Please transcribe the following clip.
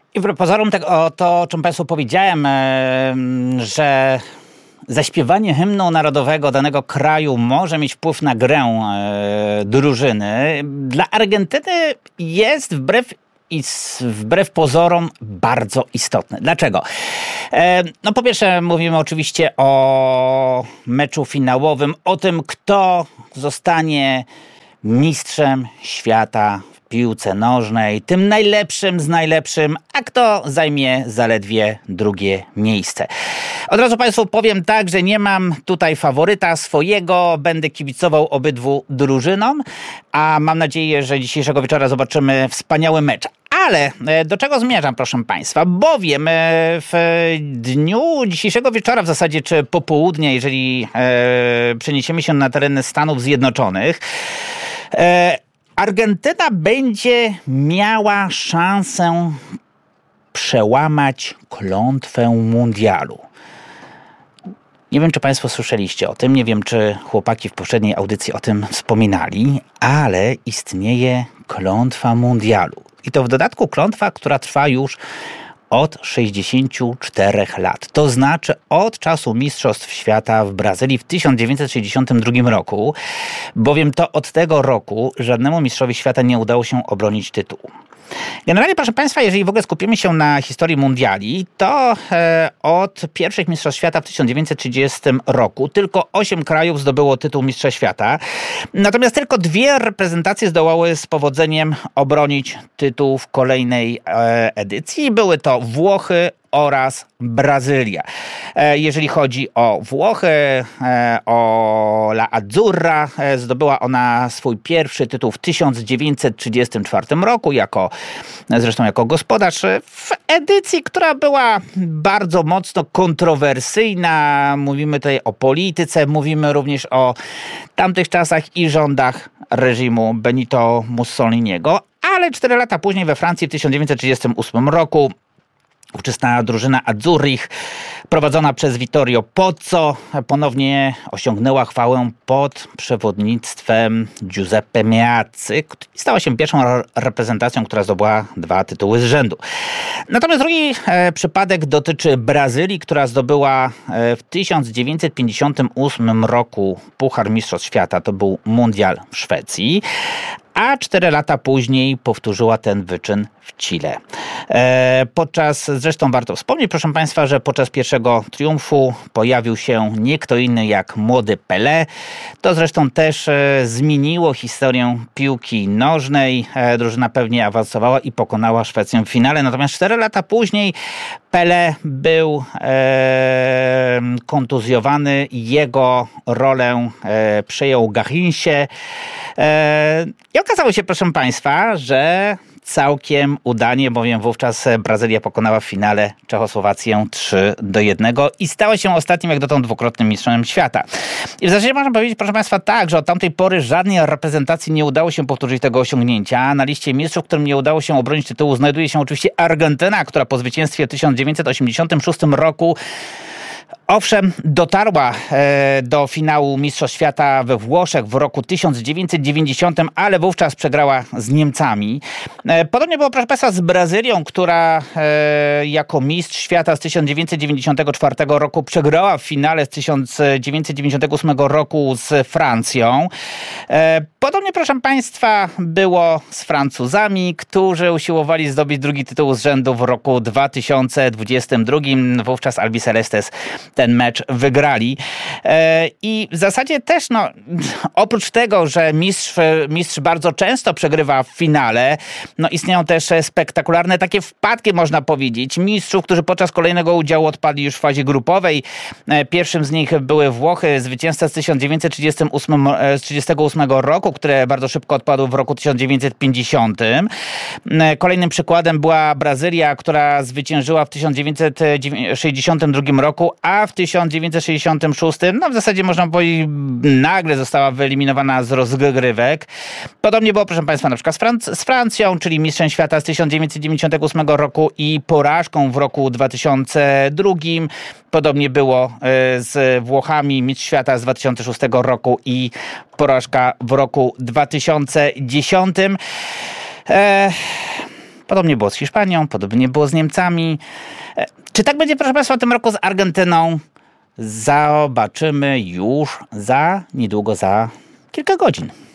I wbrew pozorom to, o czym Państwu powiedziałem, że zaśpiewanie hymnu narodowego danego kraju może mieć wpływ na grę drużyny, dla Argentyny jest wbrew pozorom bardzo istotne. Dlaczego? No po pierwsze mówimy oczywiście o meczu finałowym, o tym, kto zostanie mistrzem świata w piłce nożnej, tym najlepszym z najlepszym, a kto zajmie zaledwie drugie miejsce. Od razu Państwu powiem tak, że nie mam tutaj faworyta swojego, będę kibicował obydwu drużynom, a mam nadzieję, że dzisiejszego wieczora zobaczymy wspaniały mecz. Ale do czego zmierzam, proszę Państwa? Bowiem w dniu dzisiejszego wieczora, w zasadzie czy popołudnie, jeżeli przeniesiemy się na tereny Stanów Zjednoczonych, Argentyna będzie miała szansę przełamać klątwę mundialu. Nie wiem, czy Państwo słyszeliście o tym, nie wiem, czy chłopaki w poprzedniej audycji o tym wspominali, ale istnieje klątwa mundialu. I to w dodatku klątwa, która trwa już od 64 lat. To znaczy od czasu Mistrzostw Świata w Brazylii w 1962 roku, bowiem to od tego roku żadnemu mistrzowi świata nie udało się obronić tytułu. Generalnie, proszę Państwa, jeżeli w ogóle skupimy się na historii mundiali, to od pierwszych Mistrzostw Świata w 1930 roku tylko 8 krajów zdobyło tytuł Mistrza Świata. Natomiast tylko 2 reprezentacje zdołały z powodzeniem obronić tytuł w kolejnej edycji. Były to Włochy oraz Brazylia. Jeżeli chodzi o Włochy, o La Azzurra, zdobyła ona swój pierwszy tytuł w 1934 roku, zresztą jako gospodarz, w edycji, która była bardzo mocno kontrowersyjna. Mówimy tutaj o polityce, mówimy również o tamtych czasach i rządach reżimu Benito Mussoliniego, ale 4 lata później we Francji w 1938 roku ówczesna drużyna Azzurrich, prowadzona przez Vittorio Pozzo, ponownie osiągnęła chwałę pod przewodnictwem Giuseppe Meazzy i stała się pierwszą reprezentacją, która zdobyła 2 tytuły z rzędu. Natomiast drugi przypadek dotyczy Brazylii, która zdobyła w 1958 roku Puchar Mistrzostw Świata. To był mundial w Szwecji. A 4 lata później powtórzyła ten wyczyn w Chile. Zresztą warto wspomnieć, proszę Państwa, że podczas pierwszego triumfu pojawił się nie kto inny jak młody Pelé. To zresztą też zmieniło historię piłki nożnej. Drużyna pewnie awansowała i pokonała Szwecję w finale. Natomiast 4 lata później Pelé był kontuzjowany. Jego rolę przejął Garrincha. I okazało się, proszę Państwa, że całkiem udanie, bowiem wówczas Brazylia pokonała w finale Czechosłowację 3-1 i stała się ostatnim, jak dotąd, dwukrotnym mistrzem świata. I w zasadzie można powiedzieć, proszę Państwa, tak, że od tamtej pory żadnej reprezentacji nie udało się powtórzyć tego osiągnięcia. Na liście mistrzów, którym nie udało się obronić tytułu, znajduje się oczywiście Argentyna, która po zwycięstwie w 1986 roku owszem, dotarła do finału Mistrzostw Świata we Włoszech w roku 1990, ale wówczas przegrała z Niemcami. Podobnie było, proszę Państwa, z Brazylią, która jako mistrz świata z 1994 roku przegrała w finale z 1998 roku z Francją. Podobnie, proszę Państwa, było z Francuzami, którzy usiłowali zdobyć drugi tytuł z rzędu w roku 2022. Wówczas Albicelestes ten mecz wygrali. I w zasadzie też, oprócz tego, że mistrz bardzo często przegrywa w finale, istnieją też spektakularne takie wpadki, można powiedzieć, mistrzów, którzy podczas kolejnego udziału odpadli już w fazie grupowej. Pierwszym z nich były Włochy, zwycięzca z 1938 roku, które bardzo szybko odpadły w roku 1950. Kolejnym przykładem była Brazylia, która zwyciężyła w 1962 roku, a w 1966, w zasadzie można powiedzieć, nagle została wyeliminowana z rozgrywek. Podobnie było, proszę Państwa, na przykład z Francją, czyli mistrzem świata z 1998 roku i porażką w roku 2002. Podobnie było z Włochami, mistrz świata z 2006 roku i porażka w roku 2010. Podobnie było z Hiszpanią, podobnie było z Niemcami. Czy tak będzie, proszę Państwa, w tym roku z Argentyną? Zobaczymy już niedługo, za kilka godzin.